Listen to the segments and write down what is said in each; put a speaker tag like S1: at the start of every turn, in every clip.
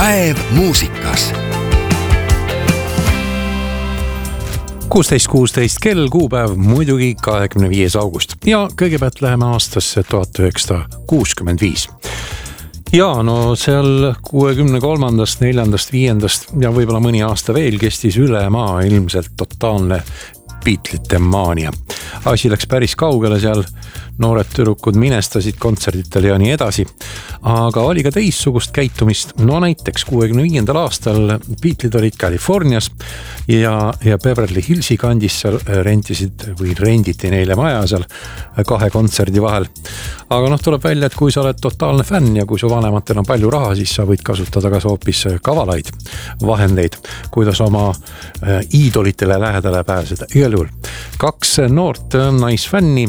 S1: Päev muusikas.
S2: 16.16 kell, kuupäev muidugi 25. august ja kõigepealt läheme aastasse 1965. Ja no seal 63., 4., 5. ja võib-olla mõni aasta veel kestis üle maa ilmselt totaalne Beatlesite maania. Asi läks päris kaugele seal, noored tüdrukud minestasid kontserditel ja nii edasi. Aga oli ka teissugust käitumist. No näiteks 65. aastal Beatlesid olid Californias ja Beverly Hillsi kandis seal renditi neile maja seal 2 kontserdi vahel. Aga tuleb välja, et kui sa oled totaalne fänn ja kui su vanematel on palju raha, siis sa võid kasutada ka hoopis kavalaid vahendeid, kuidas oma iidolitele lähedale pääseda. Igal juhul 2 noort naisfänni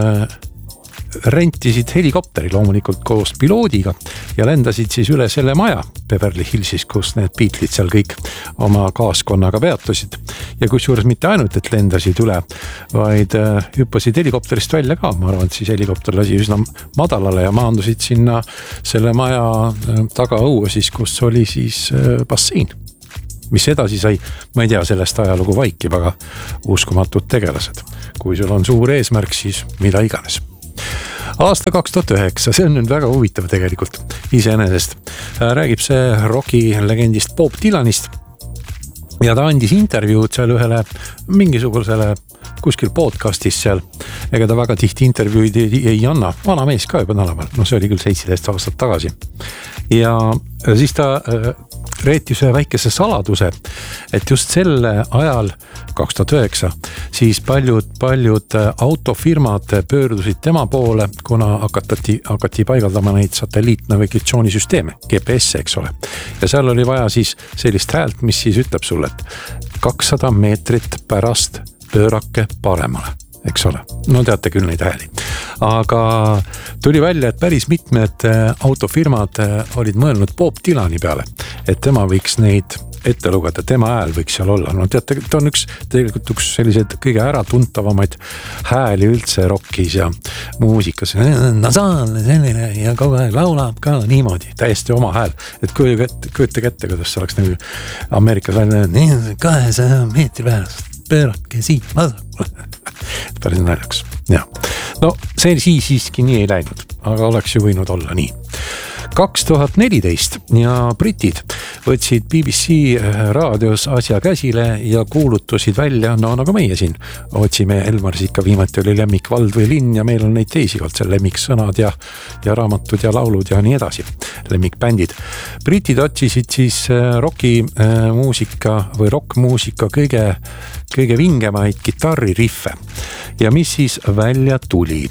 S2: rentisid helikopteri loomulikult koos piloodiga ja lendasid siis üle selle maja Beverly Hillsis, kus need Beatlesid seal kõik oma kaaskonnaga peatusid. Ja kusjuures mitte ainult, et lendasid üle, vaid hüppasid helikopterist välja ka. Ma arvan, et siis helikopter lasi üsna madalale ja maandusid sinna selle maja tagaõue siis, kus oli siis bassein. Mis edasi sai, ma ei tea, sellest ajalugu vaikib, aga uskumatud tegelased. Kui sul on suur eesmärk, siis mida iganes. Aasta 2009, see on nüüd väga huvitav tegelikult iseenesest. Räägib see rocki legendist Bob Dylanist ja ta andis intervjuud seal ühele mingisugusele kuskil podcastis seal. Ega ta väga tihti intervjuid ei anna. Vana mees ka juba tänapäeval. No see oli küll 17 aastat tagasi. Ja siis ta reetis ühe väikese saladuse, et just selle ajal 2009 siis paljud autofirmad pöördusid tema poole, kuna hakati paigaldama neid satelliitnavigatsioonisüsteeme, GPS, eks ole. Ja seal oli vaja siis sellist häält, mis siis ütleb sulle, et 200 meetrit pärast pöörake paremale, eks ole. No teate küll neid hääli. Aga tuli välja, et päris mitmed autofirmad olid mõelnud Bob Dylani peale, et tema võiks neid ette lugeda, tema hääl võiks seal olla. No teate, ta on tegelikult üks sellised kõige äratuntavamaid hääli üldse rockis ja muusikas. Nasaalne selline ja kogu aeg laulab ka niimoodi, täiesti oma hääl. Et kujutage ette, kuidas see oleks nagu Ameerikas välja 200 meetri pärast pöörake siit vasakule. Päris naljaks. Ja. No see siiski nii ei läinud, aga oleks ju võinud olla nii. 2014 ja britid võtsid BBC raadios asja käsile ja kuulutusid välja, no nagu meie siin otsime Elmaris ikka viimati oli lemmikvald või linn ja meil on neid teisi olnud seal lemmiksõnad ja raamatud ja laulud ja nii edasi, lemmikbändid. Britid otsisid siis rockmuusika või rockmuusika kõige vingemaid kitarririffe ja mis siis välja tuli.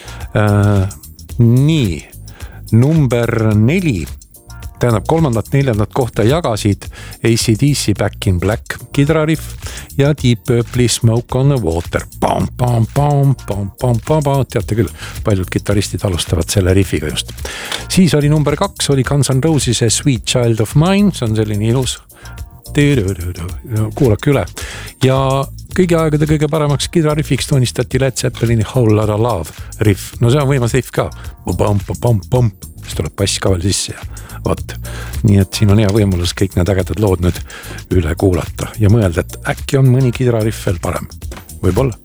S2: Nii, number 4, tähendab 3., 4. kohta jagasid AC/DC Back in Black kitarariff ja Deep Purple'i Smoke on the Water. Pam, pam, pam, pam, pam, pam, pam. Teate küll, paljud kitaristid alustavad selle riffiga just. Siis oli number 2, oli Guns N' Roses Sweet Child of Mine, see on selline ilus. Kuulake üle. Ja kõigi aegade kõige paremaks kitarriffiks tunnistati Led Zeppelini Whole Lotta Love riff. No see on võimas riff ka. Siis tuleb bass ka veel sisse ja võt. Nii et siin on hea võimalus kõik need ägedad lood nüüd üle kuulata ja mõelda, et äkki on mõni kitarriff veel parem. Võib-olla.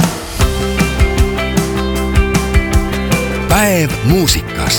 S1: Päev muusikas.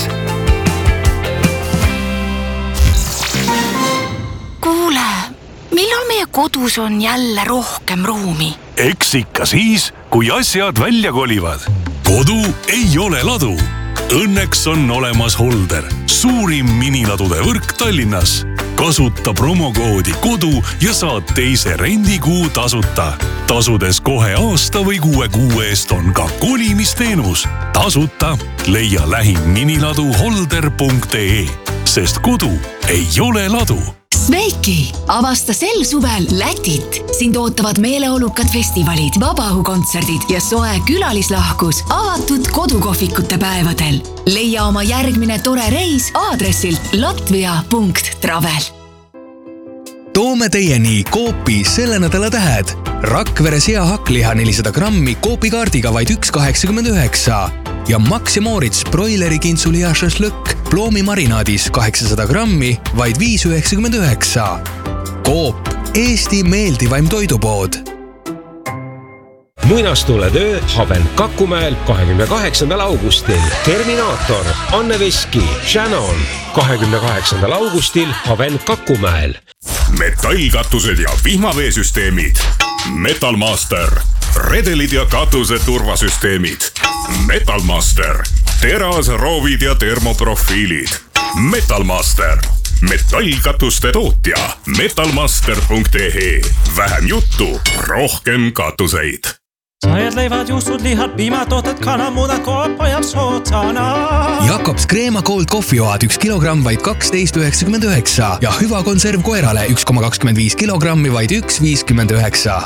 S3: Millal meie kodus on jälle rohkem ruumi?
S4: Eks ikka siis, kui asjad välja kolivad. Kodu ei ole ladu. Õnneks on olemas Holder, suurim miniladude võrk Tallinnas. Kasuta promokoodi kodu ja saad teise rendikuu tasuta. Tasudes kohe aasta või 6 kuu eest on ka kolimisteenus. Tasuta leia lähim miniladu holder.ee, sest kodu ei ole ladu.
S5: Sveiki! Avasta sel suvel Lätit. Sind ootavad meeleolukad festivalid, vabaõhukontserdid ja soe külalislahkus avatud kodukohvikute päevadel. Leia oma järgmine tore reis aadressilt latvia.travel.
S6: Toome teieni Coopi selle nädala tähed. Rakvere sea hakkliha 400 grammi Coopi kaardiga vaid 1,89. ja Max ja Moritz broileri kintsuli ja šašlõkk ploomi marinaadis 800 grammi, vaid 5,99. Coop, Eesti meeldivaim toidupood.
S7: Muinastuletöö Haven Kakumäel 28. augustil. Terminaator, Anne Veski, Shannon 28. augustil Haven Kakumäel.
S4: Metallkatused ja vihmaveesüsteemid. Metalmaster. Redelid ja katuse turvasüsteemid. Metalmaster. Teras, roovid ja termoprofiilid. Metalmaster. Metallkatuste tootja. Metalmaster.ee. Vähem juttu, rohkem katuseid.
S8: Sajad leivad, juustud, lihad, piimatooted, kanamudad, Coop ajab sootsana.
S6: Jakobs Kreema Cold Coffee-joad 1 kilogramm vaid 12,99 ja Hüva konserv koerale 1,25 kilogrammi vaid 1,59.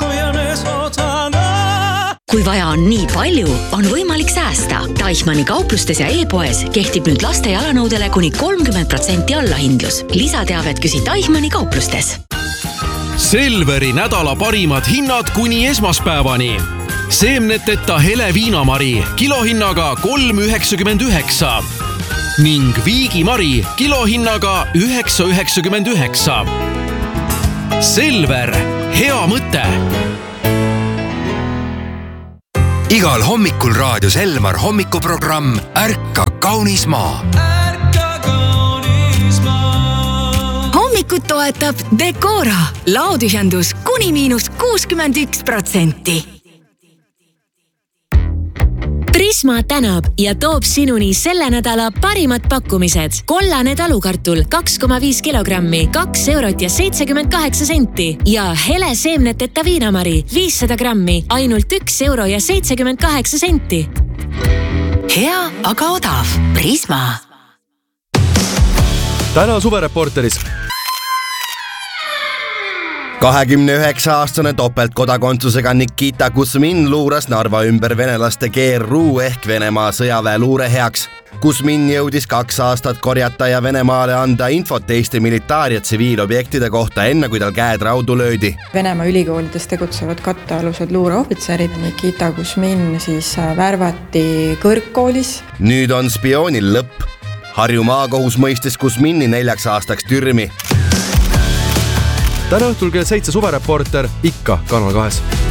S9: Kui vaja on nii palju, on võimalik säästa. Teichmanni kauplustes ja e-poes kehtib nüüd laste jalanõudele kuni 30% allahindlus. Lisateavet küsi Teichmanni kauplustes.
S10: Selveri nädala parimad hinnad kuni esmaspäevani. Seemneteta hele viinamari kilohinnaga 3,99 ning viigimari kilohinnaga 9,99. Selver, hea mõte!
S1: Igal hommikul raadios Elmar hommikuprogramm Ärka kaunis maa.
S5: Hommikut toetab Decora. Laotühjendus kuni –61%.
S11: Prisma tänab ja toob sinuni selle nädala parimad pakkumised. Kollane talukartul 2,5 kilogrammi, 2 eurot ja 78 senti ja hele seemneteta viinamari 500 grammi, ainult 1 euro ja 78 senti.
S3: Hea, aga odav. Prisma.
S12: Täna suvereporteris.
S13: 29-aastane topeltkodakondsusega Nikita Kuzmin luuras Narva ümber venelaste GRU ehk Venemaa sõjaväe luure heaks. Kuzmin jõudis 2 aastat korjata ja Venemaale anda infot Eesti militaar- ja tsiviilobjektide kohta enne, kui tal käed raudu löödi.
S14: Venemaa ülikoolides tegutsevad kattealused luureohvitserid. Nikita Kuzmin siis värvati kõrgkoolis.
S13: Nüüd on spioonil lõpp. Harju maakohus mõistis Kuzmini 4 aastaks türmi.
S12: Täna õhtul kell 7 suvereporter ikka Kanal 2.